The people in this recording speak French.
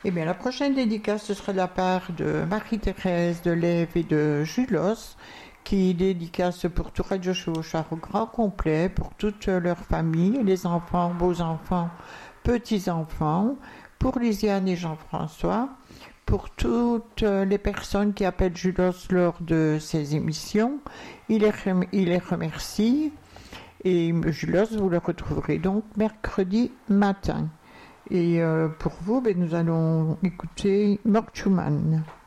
Eh bien, la prochaine dédicace, ce sera de la part de Marie-Thérèse, de Lève et de Julos, qui dédicace pour tout Radio Chevauchard au grand complet, pour toute leur famille, les enfants, beaux-enfants, petits-enfants, pour Lisiane et Jean-François, pour toutes les personnes qui appellent Julos lors de ces émissions. Il les remercie. Et Julos, vous le retrouverez donc mercredi matin. Et pour vous, nous allons écouter Mort Schumann.